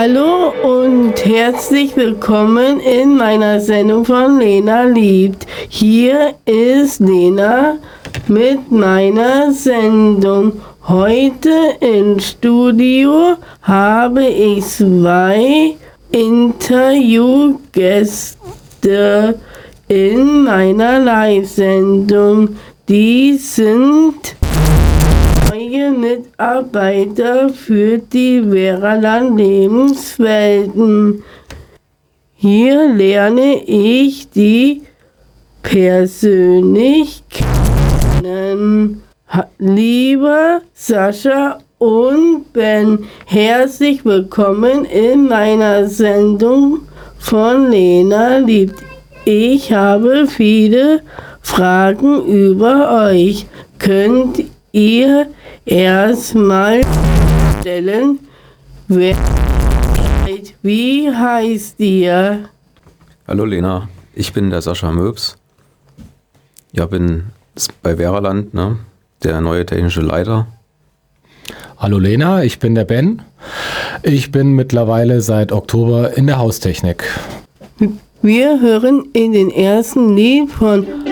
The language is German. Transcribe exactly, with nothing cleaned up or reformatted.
Hallo und herzlich willkommen in meiner Sendung von Lena liebt. Hier ist Lena mit meiner Sendung. Heute im Studio habe ich zwei Interviewgäste in meiner Live-Sendung. Die sind neue Mitarbeiter für die Veraland Lebenswelten. Hier lerne ich die persönlich kennen. Lieber Sascha und Ben, herzlich willkommen in meiner Sendung von Lena liebt. Ich habe viele Fragen über euch. Könnt ihr erstmal stellen, wer seid? Wie heißt ihr? Hallo Lena, ich bin der Sascha Möbs. Ja, bin bei Veraland, ne, der neue technische Leiter. Hallo Lena, ich bin der Ben. Ich bin mittlerweile seit Oktober in der Haustechnik. Wir hören in den ersten Lied von